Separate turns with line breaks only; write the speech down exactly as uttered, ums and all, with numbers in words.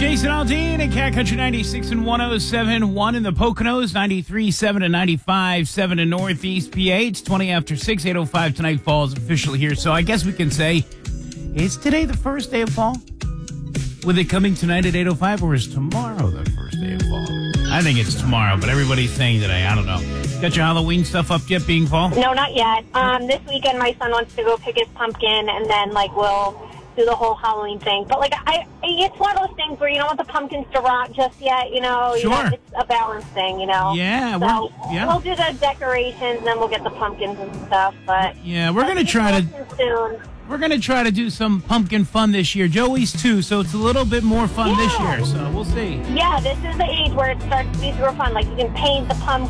Jason Aldean at Cat Country ninety-six and one oh seven point one in the Poconos, ninety-three point seven and ninety-five point seven in Northeast P A. It's twenty after six, eight oh five tonight. Fall is officially here. So I guess we can say, is today the first day of fall? With it coming tonight at eight oh five, or is tomorrow the first day of fall? I think it's tomorrow, but everybody's saying today. I don't know. Got your Halloween stuff up yet, being fall?
No, not yet. Um, this weekend, my son wants to go pick his pumpkin, and then, like, we'll do the whole Halloween thing. But, like, I, it's one of those things where you don't want the pumpkins to rot just yet, you know?
Sure.
You know, it's a balance thing, you know?
Yeah.
So
We're, yeah.
we'll do the decorations, and then we'll get the pumpkins and stuff, but...
Yeah, we're going to try to...
soon.
We're going to try to do some pumpkin fun this year. Joey's too, so it's a little bit more fun
Yeah.
this year, so we'll see.
Yeah, this is the age where it starts to be super fun. Like, you can paint the pumpkin